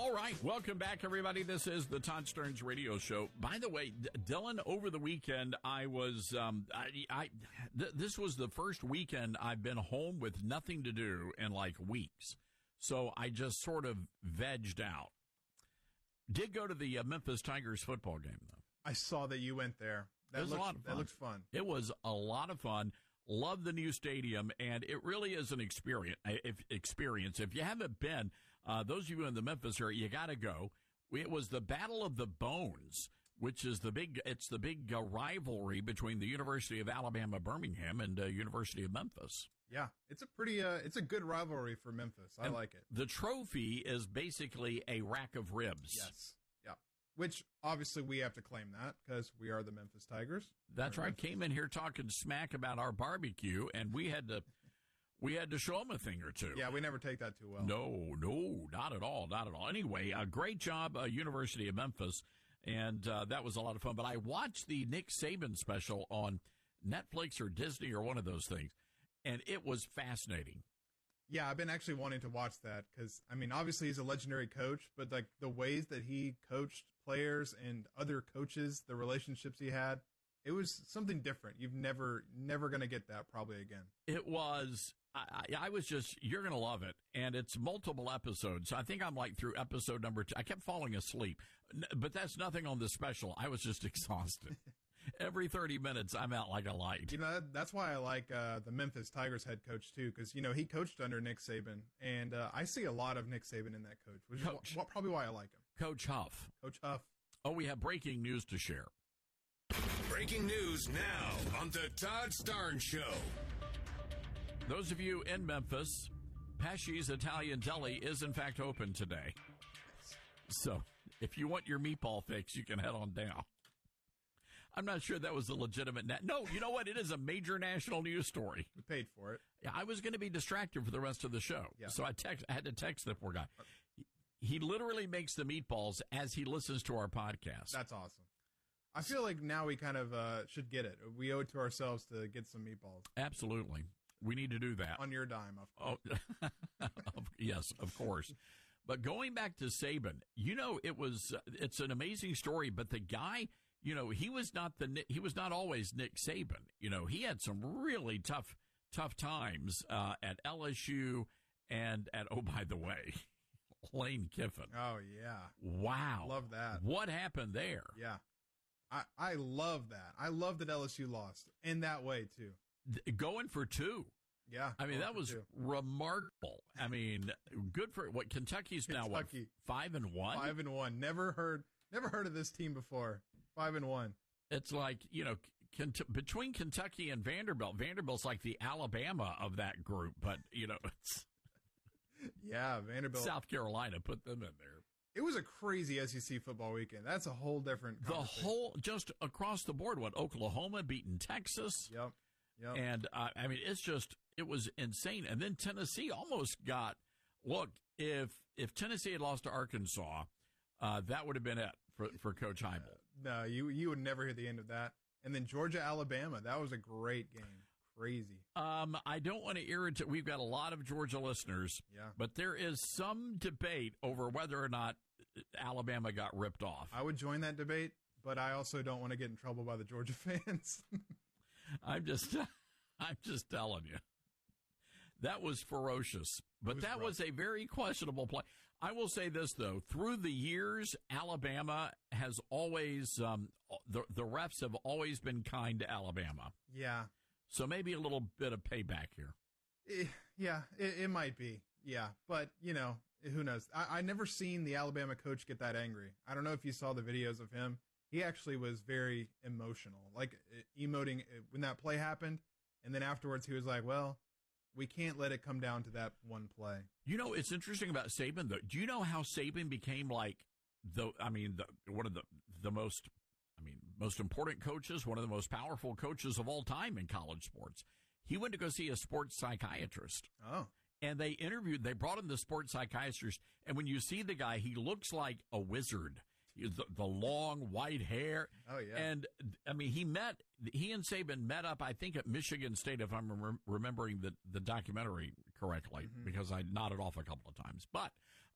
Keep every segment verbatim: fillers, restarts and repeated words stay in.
All right, welcome back, everybody. This is the Todd Stearns Radio Show. By the way, D- Dylan, over the weekend, I was, um, I, I th- this was the first weekend I've been home with nothing to do in like weeks. So I just sort of vegged out. Did go to the uh, Memphis Tigers football game, though. I saw that you went there. That it was looks, a lot of fun. That looks fun. It was a lot of fun. Love the new stadium, and it really is an experience. If, experience. If you haven't been, uh, those of you in the Memphis area, you got to go. It was the Battle of the Bones, which is the big. It's the big uh, rivalry between the University of Alabama Birmingham and uh, University of Memphis. Yeah, it's a pretty. Uh, it's a good rivalry for Memphis. I and like it. The trophy is basically a rack of ribs. Yes. Yeah. Which obviously we have to claim that because we are the Memphis Tigers. That's right. Came in here talking smack about our barbecue, and we had to we had to show them a thing or two. Yeah, we never take that too well. No, no, not at all, not at all. Anyway, a great job, uh, University of Memphis, and uh, that was a lot of fun. But I watched the Nick Saban special on Netflix or Disney or one of those things, and it was fascinating. Yeah, I've been actually wanting to watch that because, I mean, obviously he's a legendary coach, but like the ways that he coached players and other coaches, the relationships he had, it was something different. You've never, never going to get that probably again. It was, I, I was just, you're going to love it. And it's multiple episodes. I think I'm like through episode number two. I kept falling asleep, but that's nothing on the special. I was just exhausted. Every thirty minutes, I'm out like a light. You know, that's why I like uh, the Memphis Tigers head coach, too, because, you know, he coached under Nick Saban, and uh, I see a lot of Nick Saban in that coach, which coach. is wh- probably why I like him. Coach Huff. Coach Huff. Oh, we have breaking news to share. Breaking news now on the Todd Starnes Show. Those of you in Memphis, Pesci's Italian Deli is, in fact, open today. So if you want your meatball fix, you can head on down. I'm not sure that was a legitimate. Na- no, you know what? It is a major national news story. We paid for it. Yeah, I was going to be distracted for the rest of the show, yeah. so I text. I had to text the poor guy. He, he literally makes the meatballs as he listens to our podcast. That's awesome. I feel like now we kind of uh, should get it. We owe it to ourselves to get some meatballs. Absolutely, we need to do that on your dime, of course. Oh, yes, of course. But going back to Saban, you know, it was it's an amazing story. But the guy. You know, he was not the he was not always Nick Saban. You know, he had some really tough tough times uh, at L S U and at oh by the way, Lane Kiffin. Oh yeah, wow, love that. What happened there? Yeah, I I love that. I love that L S U lost in that way too. Going for two. Yeah, I mean that was two. remarkable. I mean, good for what Kentucky's now Kentucky. what five and one. Five and one. Never heard. Never heard of this team before. Five and one. It's like, you know, Kent- between Kentucky and Vanderbilt, Vanderbilt's like the Alabama of that group, but, you know, it's. Yeah, Vanderbilt. South Carolina put them in there. It was a crazy S E C football weekend. That's a whole different The whole, just across the board, what, Oklahoma beating Texas. Yep. Yep. And, uh, I mean, it's just, it was insane. And then Tennessee almost got, look, if, if Tennessee had lost to Arkansas, Uh, that would have been it for, for Coach Heupel. Uh, no, you you would never hear the end of that. And then Georgia, Alabama, that was a great game. Crazy. Um, I don't want to irritate. We've got a lot of Georgia listeners, yeah. but there is some debate over whether or not Alabama got ripped off. I would join that debate, but I also don't want to get in trouble by the Georgia fans. I'm just, I'm just telling you. That was ferocious, but was that rough. was a very questionable play. I will say this, though. Through the years, Alabama has always, um, the, the refs have always been kind to Alabama. Yeah. So maybe a little bit of payback here. It, yeah, it, it might be. Yeah, but, you know, who knows? I, I never seen the Alabama coach get that angry. I don't know if you saw the videos of him. He actually was very emotional, like emoting when that play happened. And then afterwards he was like, well, we can't let it come down to that one play. You know, it's interesting about Saban, though. Do you know how Saban became like the, I mean, the, one of the, the most, I mean, most important coaches, one of the most powerful coaches of all time in college sports? He went to go see a sports psychiatrist. Oh. And they interviewed, they brought him the sports psychiatrist. And when you see the guy, he looks like a wizard. The, the long white hair. Oh, yeah. And, I mean, he met, he and Saban met up, I think, at Michigan State, if I'm rem- remembering the, the documentary correctly, mm-hmm. because I nodded off a couple of times. But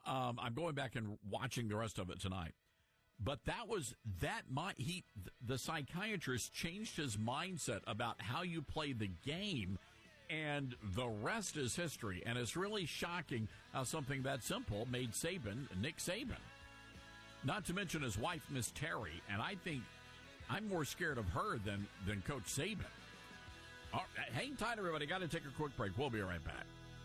Um, I'm going back and watching the rest of it tonight. But that was that. My he, the psychiatrist changed his mindset about how you play the game, and the rest is history. And it's really shocking how something that simple made Saban Nick Saban. Not to mention his wife, Miss Terry, and I think I'm more scared of her than than Coach Saban. All right, hang tight, everybody. Got to take a quick break. We'll be right back.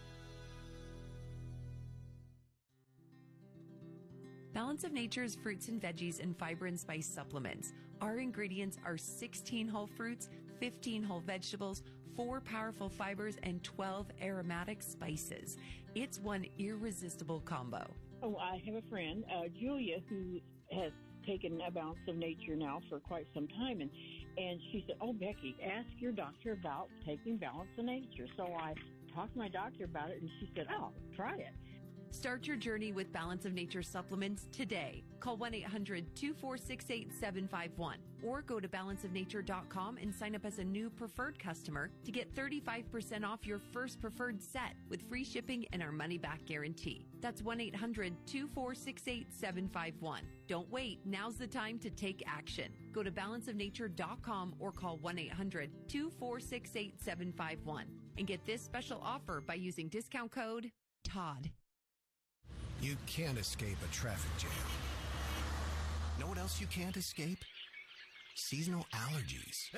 Balance of Nature's fruits and veggies and fiber and spice supplements. Our ingredients are sixteen whole fruits, fifteen whole vegetables, four powerful fibers, and twelve aromatic spices. It's one irresistible combo. Oh, I have a friend, uh, Julia, who has taken a Balance of Nature now for quite some time, and and she said, "Oh, Becky, ask your doctor about taking Balance of Nature." So I talked to my doctor about it, and she said, "Oh, try it." Start your journey with Balance of Nature supplements today. Call one eight hundred two four six eight seven five one or go to balance of nature dot com and sign up as a new preferred customer to get thirty-five percent off your first preferred set with free shipping and our money-back guarantee. That's one eight hundred two four six eight seven five one. Don't wait. Now's the time to take action. Go to balance of nature dot com or call one eight hundred two four six eight seven five one and get this special offer by using discount code Todd. You can't escape a traffic jam. Know what else you can't escape? Seasonal allergies.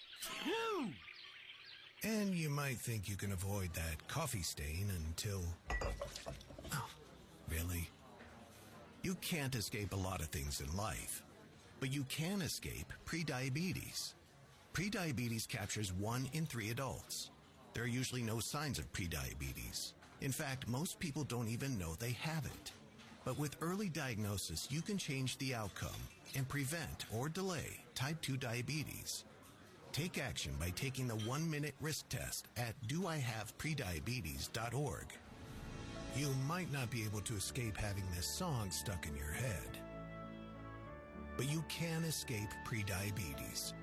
And you might think you can avoid that coffee stain until... Oh, really? You can't escape a lot of things in life, but you can escape prediabetes. Prediabetes captures one in three adults. There are usually no signs of prediabetes. In fact, most people don't even know they have it. But with early diagnosis, you can change the outcome and prevent or delay type two diabetes. Take action by taking the one-minute risk test at do I have prediabetes dot org. You might not be able to escape having this song stuck in your head, but you can escape prediabetes.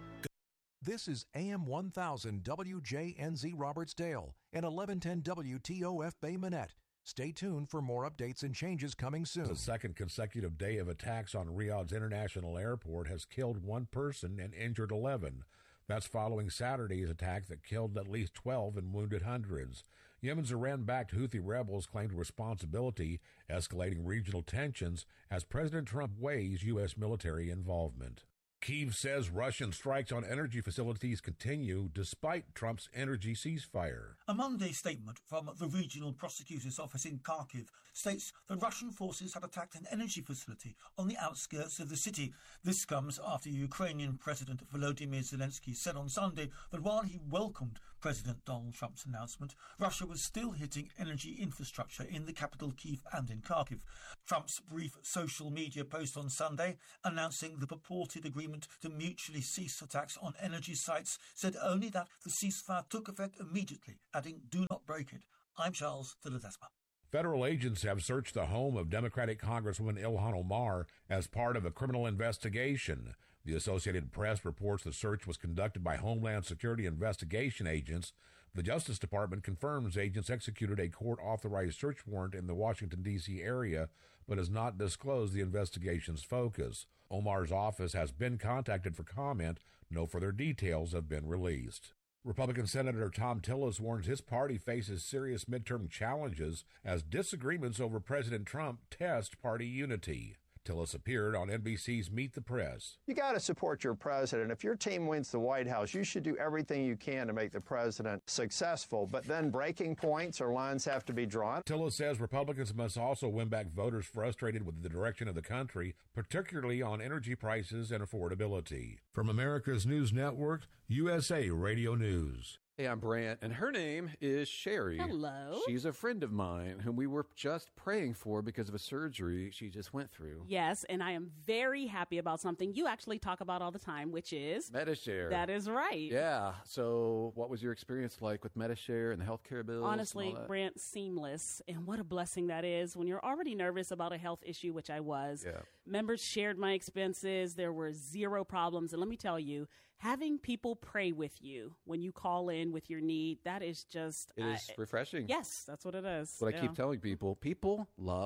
This is A M one thousand W J N Z Robertsdale and eleven ten W T O F Bay Minette. Stay tuned for more updates and changes coming soon. The second consecutive day of attacks on Riyadh's international airport has killed one person and injured eleven. That's following Saturday's attack that killed at least twelve and wounded hundreds. Yemen's Iran-backed Houthi rebels claimed responsibility, escalating regional tensions as President Trump weighs U S military involvement. Kyiv says Russian strikes on energy facilities continue despite Trump's energy ceasefire. A Monday statement from the regional prosecutor's office in Kharkiv states that Russian forces had attacked an energy facility on the outskirts of the city. This comes after Ukrainian President Volodymyr Zelensky said on Sunday that while he welcomed President Donald Trump's announcement, Russia was still hitting energy infrastructure in the capital Kyiv and in Kharkiv. Trump's brief social media post on Sunday announcing the purported agreement to mutually cease attacks on energy sites said only that the ceasefire took effect immediately, adding, "Do not break it." I'm Charles de Ledesma. Federal agents have searched the home of Democratic Congresswoman Ilhan Omar as part of a criminal investigation. The Associated Press reports the search was conducted by Homeland Security investigation agents. The Justice Department confirms agents executed a court-authorized search warrant in the Washington, D C area, but has not disclosed the investigation's focus. Omar's office has been contacted for comment. No further details have been released. Republican Senator Thom Tillis warns his party faces serious midterm challenges as disagreements over President Trump test party unity. Tillis appeared on N B C's Meet the Press. You got to support your president. If your team wins the White House, you should do everything you can to make the president successful. But then breaking points or lines have to be drawn. Tillis says Republicans must also win back voters frustrated with the direction of the country, particularly on energy prices and affordability. From America's News Network, U S A Radio News. Hey, I'm Brant, and her name is Sherry. Hello. She's a friend of mine whom we were just praying for because of a surgery she just went through. Yes, and I am very happy about something you actually talk about all the time, which is... Medi-Share. That is right. Yeah. So what was your experience like with Medi-Share and the healthcare bills? Honestly, Brant, seamless. And what a blessing that is when you're already nervous about a health issue, which I was. Yeah. Members shared my expenses. There were zero problems. And let me tell you, having people pray with you when you call in with your need, that is just... It is uh, refreshing. Yes, that's what it is. What yeah. I keep telling people, people love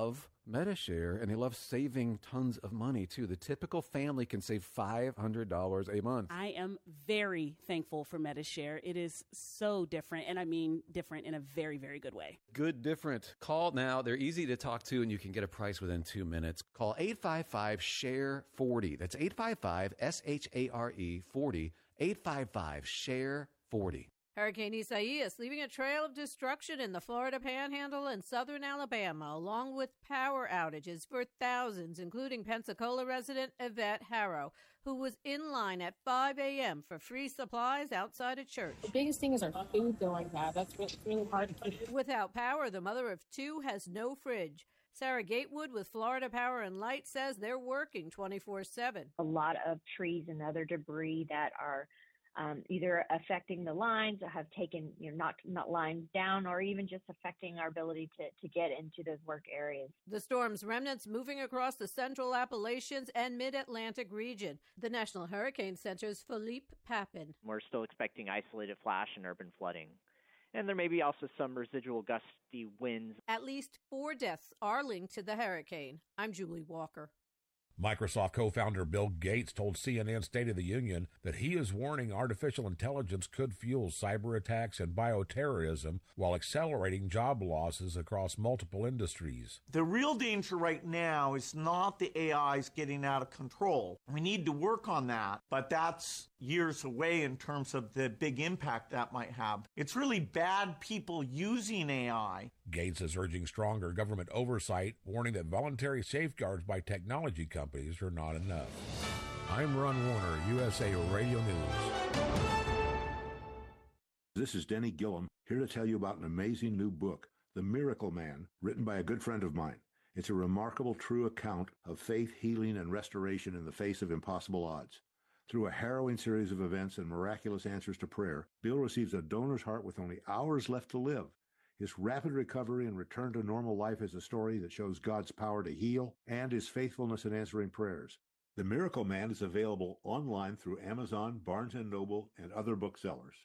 MediShare, and they love saving tons of money, too. The typical family can save five hundred dollars a month. I am very thankful for MediShare. It is so different, and I mean different in a very, very good way. Good different. Call now. They're easy to talk to, and you can get a price within two minutes. Call eight five five, S H A R E, forty. That's eight five five, S H A R E, forty. eight five five, S H A R E, forty. Hurricane Isaias leaving a trail of destruction in the Florida Panhandle and southern Alabama, along with power outages for thousands, including Pensacola resident Yvette Harrow, who was in line at five a.m. for free supplies outside a church. The biggest thing is our food going bad. That's really, really hard to keep. Without power, the mother of two has no fridge. Sarah Gatewood with Florida Power and Light says they're working twenty-four seven. A lot of trees and other debris that are Um, either affecting the lines or have taken, you know, not not lines down, or even just affecting our ability to, to get into those work areas. The storm's remnants moving across the central Appalachians and mid-Atlantic region. The National Hurricane Center's Philippe Papin. We're still expecting isolated flash and urban flooding. And there may be also some residual gusty winds. At least four deaths are linked to the hurricane. I'm Julie Walker. Microsoft co-founder Bill Gates told C N N State of the Union that he is warning artificial intelligence could fuel cyber attacks and bioterrorism while accelerating job losses across multiple industries. The real danger right now is not the A Is getting out of control. We need to work on that, but that's years away in terms of the big impact that might have. It's really bad people using A I. Gates is urging stronger government oversight, warning that voluntary safeguards by technology companies are not enough. I'm Ron Warner, U S A Radio News. This is Denny Gillum, here to tell you about an amazing new book, The Miracle Man, written by a good friend of mine. It's a remarkable, true account of faith, healing, and restoration in the face of impossible odds. Through a harrowing series of events and miraculous answers to prayer, Bill receives a donor's heart with only hours left to live. His rapid recovery and return to normal life is a story that shows God's power to heal and his faithfulness in answering prayers. The Miracle Man is available online through Amazon, Barnes and Noble, and other booksellers.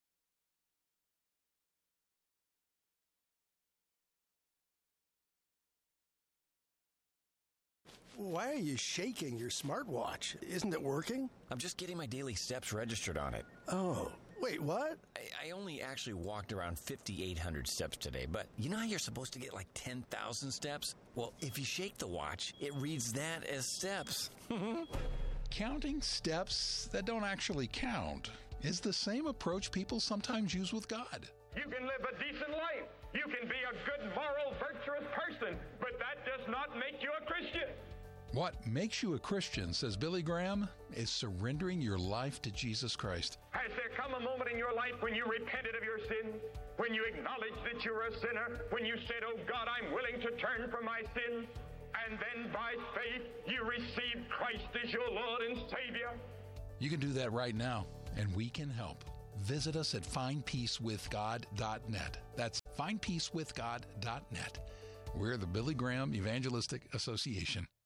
Why are you shaking your smartwatch? Isn't it working? I'm just getting my daily steps registered on it. Oh, wait, what? I, I only actually walked around fifty-eight hundred steps today, but you know how you're supposed to get like ten thousand steps? Well, if you shake the watch, it reads that as steps. Counting steps that don't actually count is the same approach people sometimes use with God. You can live a decent life. You can be a good, moral, virtuous person, but that does not make you a Christian. What makes you a Christian, says Billy Graham, is surrendering your life to Jesus Christ. Has there come a moment in your life when you repented of your sin? When you acknowledged that you were a sinner? When you said, oh God, I'm willing to turn from my sin? And then by faith, you received Christ as your Lord and Savior? You can do that right now, and we can help. Visit us at find peace with god dot net. That's find peace with god dot net. We're the Billy Graham Evangelistic Association.